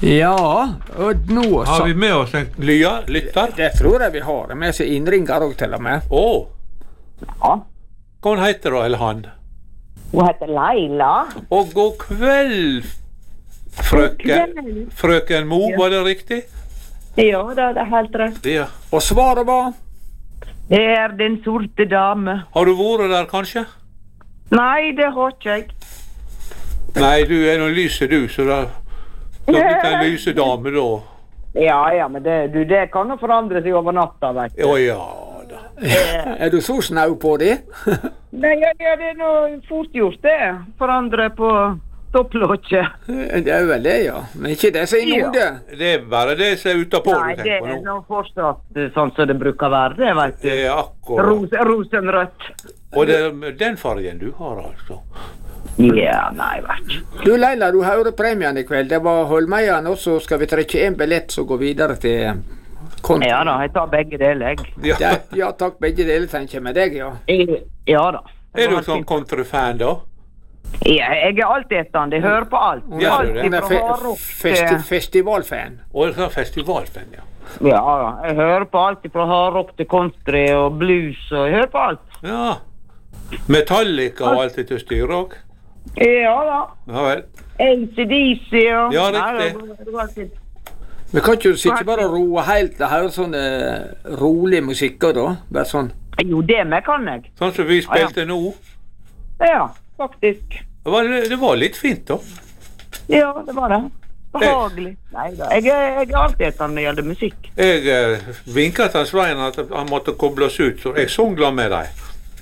Ja, og nå Har vi med oss en lytter? Det tror jeg vi har. Med seg innringer også til og med. Ja. Hva hun heter da, eller han? Hun heter Leila. Og god kveld, frøken Mo, var det riktig? Ja, det er helt rett. Ja. Og svaret var? Det er Den sorte dame. Har du vært der, kanskje? Nei, det har ikke jeg. Nei, du er noe lyse du, så da blitt en lyse dame da. Ja, men det kan jo forandre seg over natta, vet du. Å ja da. Er du så snau på det? Nei, det er noe fort gjort det. Forandre på topplåtje. Det er vel det, ja. Men ikke det som er nåde. Det er bare det som er utenpå Nei, du det tenker på er nå. nå fortsatt sånn som det bruker være, det vet du. Det er akkurat. Rosenrødt. Og det er den fargen du har, altså. Ja, nei, vet du. Du Leila, du hører premien i kveld. Det var Holmeian, og så skal vi trekke en billett som går videre til konto. Ja da, jeg tar begge deler, jeg. Ja, takk, begge deler tenker jeg med deg, ja. Ja da. Er du sånn countryfan da? Ja, jeg er altetende, jeg hører på alt. Ja, du er det. Hun er festivalfan. Og det er festivalfan, ja. Ja, jeg hører på alt fra hardrock til country og blues, og jeg hører på alt. Ja. Metallica og alt til styr også? Ja da. Ja vel. ACDC og... Ja, riktig. Det var alltid. Men kan ikke du sitte bare og roe helt og høre sånne rolig musikker da? Bare sånn. Jo, det med kan jeg. Sånn som vi spilte nå. Ja, faktisk. Det var litt fint da. Ja, det var det. Behagelig. Neida, jeg er alltid etter når det gjelder musikk. Jeg vinket til Svein at han måtte koble oss ut, så jeg songla med deg.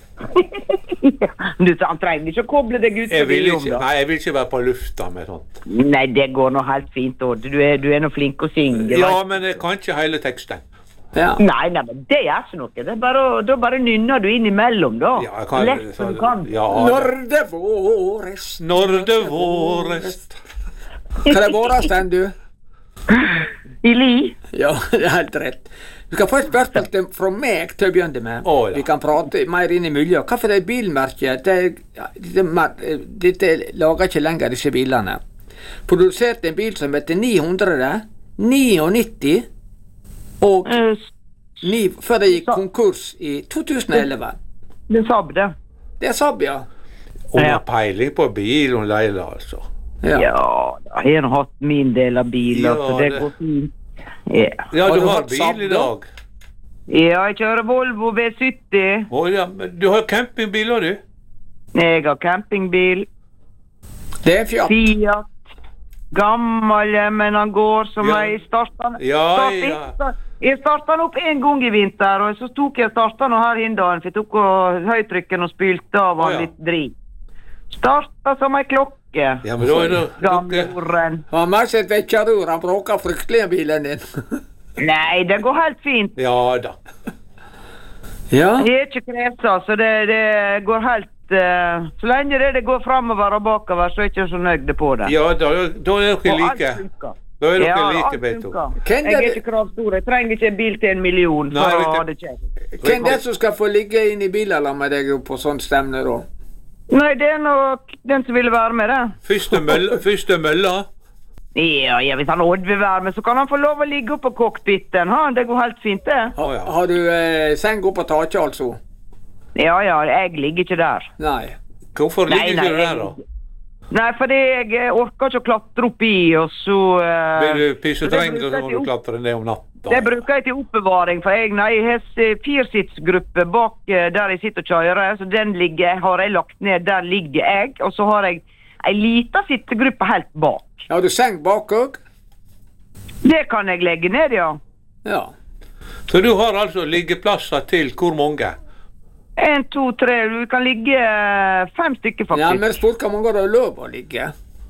Du sa han trenger ikke å koble deg ut. Jeg vil ikke være på lufta med sånt. Nei, det går nå helt fint, Odd. Du er nå flink å synge. Ja, men jeg kan ikke hele teksten. Ja. Nei, men det er ikke noe. Det er da bare nynner du inn imellom, da. Ja, jeg kan, lett som du kan. Ja, Når det våres. Når det våres. Hva er det våres den, du? I li. Ja, det er helt rett. Du kan få et spørsmål fra meg til å begynne med. Vi kan prate mer inn i miljøet. Hva for det bilmerket? Dette lager ikke lenger disse bilene. Produserte en bil som heter 999 og før det gikk konkurs i 2011. Det er Saab, det. Det er Saab, ja. Hun har peiling på bil, hun Leila, altså. Ja, jeg har hatt min del av biler, så det går fint. Ja, du har bil i dag. Ja, jeg kjører Volvo V70. Ja, du har campingbil også, du? Jeg har campingbil. Det er Fiat. Fiat. Gammel, men han går som jeg startet. Jeg startet opp en gang i vinter, og så tok jeg starten her hindagen, for jeg tok høytrykken og spylte av han litt drit. Startet som en klokke. Ja, men da er det Gammoren. Han har med seg et vekkerur, han bråker fryktelig bilen din. Nei, det går helt fint. Ja da. Ja. Jeg er ikke kresa, så det går helt... så lenge det går fremover og bakover, så er jeg ikke så nøgde på det. Ja, da er dere like. Da er dere like, vet du. Jeg er ikke kravstor, jeg trenger ikke en bil til 1 million, så har det ikke. Hvem er det som skal få ligge inn i bilen med deg på sånn stemne da? Nei, det er nok den som ville være med det. Første mølla? Ja, hvis han Odd vil være med, så kan han få lov å ligge oppe på cockpiten. Det går helt fint, det. Har du seng oppe på taket, altså? Ja, jeg ligger ikke der. Nei. Hvorfor ligger ikke du der, da? Nei, fordi jeg orker ikke å klatre opp i, og så... Blir du pissetreng, så må du klatre ned om natta? Det bruker jeg til oppbevaring, for jeg har firsitsgruppe bak der jeg sitter og kjører, så den har jeg lagt ned, der ligger jeg, og så har jeg en liten sittgruppe helt bak. Ja, du seng bak også? Det kan jeg legge ned, ja. Ja. Så du har altså liggeplasser til hvor mange? 1, 2, 3, du kan ligge 5 stykker faktisk. Ja, men spurt hvor mange har du lov å ligge?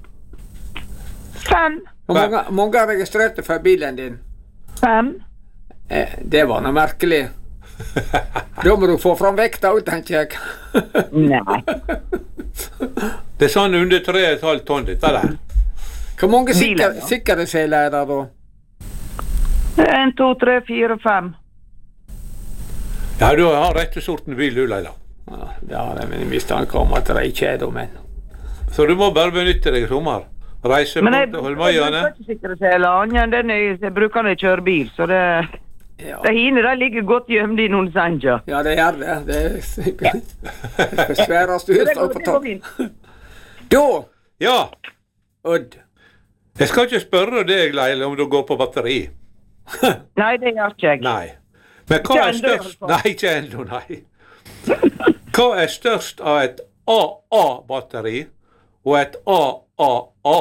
5. Hvor mange har registrert for bilen din? 5. Det var noe merkelig. Da må du få fram vekta ut, tenker jeg. Nei. Det er sånn under 3,5 tonn, dette der. Hvor mange sikkerhetsseler er det da? 1, 2, 3, 4, 5. Ja, du har rette sorten bil, du, Leila. Ja, det har jeg min mistanke om at det ikke er da, men... Så du må bare benytte deg i sommer. Reise på til Holmøyane. Men jeg bruker ikke sikkerhetssele, jeg bruker når jeg kjører bil, så det hine, de ligger godt gjemd i noen senger. Ja, det gjør det. Det er svære styrt på topp. Da! Ja! Odd. Jeg skal ikke spørre deg, Leila, om du går på batteri. Nei, det gjør ikke jeg. Nei. Men hva er størst? Nei, ikke ennå, nei. Hva er størst av et AA-batteri og et AAA?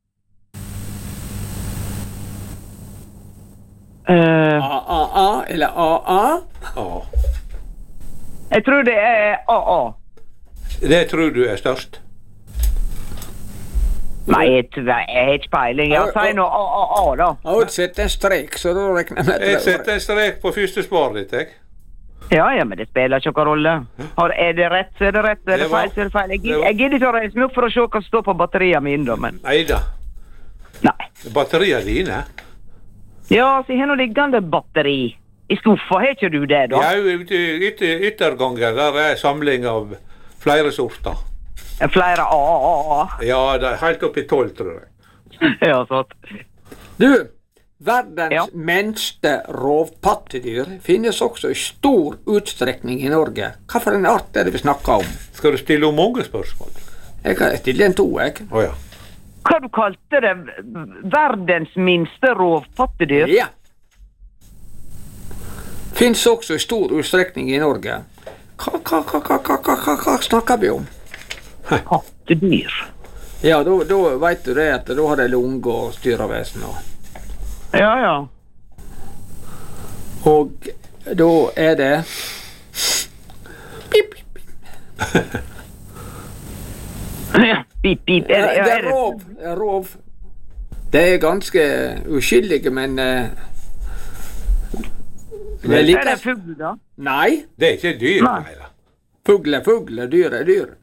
AAA eller AA? Jeg tror det er AA. Det tror du er størst? Nei, jeg har ikke peiling. Jeg sier nå AAA, da. Jeg har sett en strek, så da regner jeg med det. Jeg setter en strek på første spår ditt, jeg. Ja, men det spiller ikke noen rolle. Er det rett, så er det rett. Er det feil, så er det feil. Jeg gidder ikke å reise meg opp for å se hva som står på batteriene mine, da, men... Neida. Nei. Batteriene dine? Ja, så jeg har noe liggende batteri. I skuffa har ikke du det, da? Ja, yttergangen, der er samling av flere sorter. Flere AAA. Ja, det er helt opp i 12, tror jeg. Ja, sånn. Du, verdens minste rovpattedyr finnes også i stor utstrekning i Norge. Hva for en art er det vi snakker om? Skal du stille om mange spørsmål? Jeg kan stille en 2, jeg. Ja. Hva du kalte det? Verdens minste rovpattedyr? Ja. Finnes også i stor utstrekning i Norge. Hva snakker vi om? Pattedyr. Ja, da vet du det at da har det lunge og styrevesen og... Ja. Og da er det... Pip, pip, pip. Pip, pip. Det er rov. Det er ganske uskyldige, men... Er det fugl, da? Nei. Det er ikke dyr, nei. Fugl er fugl, dyr er dyr.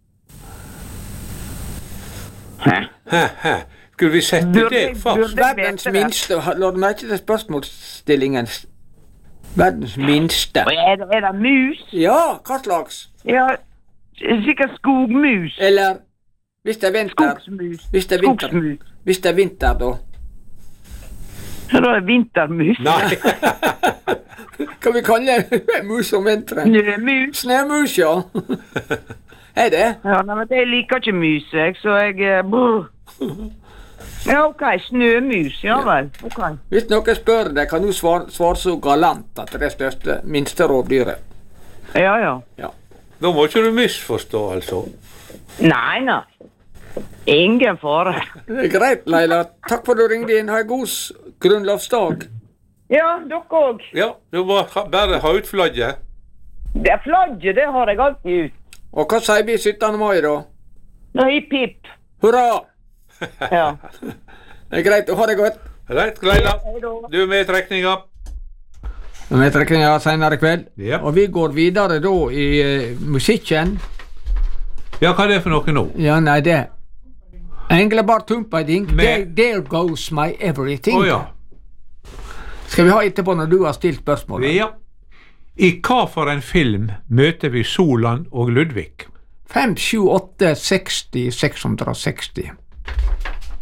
Skulle vi sette deg fast? Verdens minste, la du merke til spørsmålsstillingen? Verdens minste. Er det mus? Ja, hva slags? Ja, sikkert skogmus. Eller, hvis det er vinter. Skogsmus. Hvis det er vinter, da. Ja, da er vintermus. Nei. Kan vi kalle det mus om vinteren? Snømus. Snømus, ja. Er det? Ja, nei, men jeg liker ikke mus, så jeg... Ja, ok, snømus, ja vel, ok. Hvis noen spør deg, kan du svare så galant at det er største, minste rovdyret. Ja. Da må ikke du misforstå, altså. Nei. Ingen fare. Det er greit, Leila. Takk for at du ringte inn. Ha en god grunnlovsdag. Ja, dere også. Ja, du må bare ha ut flagget. Det flagget, det har jeg alltid ut. Og hva sier vi 17. mai, da? Hipp, hipp. Hurra! Ja. Det er greit, ha det godt. Greit, Leila. Du er med i trekninga. Med trekninga senere i kveld. Ja. Og vi går videre da i musikken. Ja, hva er det for noe nå? Ja, nei, det Engelbart Humperdinck, there goes my everything. Ja. Skal vi ha etterpå når du har stilt spørsmålet? Ja. I hva for en film møter vi Solan og Ludvig? 5, 7, 8, 60, 660.